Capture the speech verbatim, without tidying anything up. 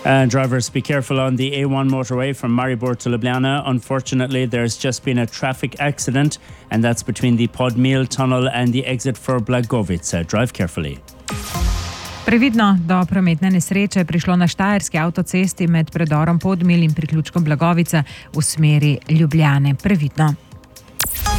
Uh, drivers, be careful on the A one motorway from Maribor to Ljubljana. Unfortunately, there's just been a traffic accident, and that's between the Podmil tunnel and the exit for Blagovica. Drive carefully. Previdno, do prometne nesreče je prišlo na štajerski avtocesti med predorom Podmil in priključkom Blagovica v smeri Ljubljane. Previdno.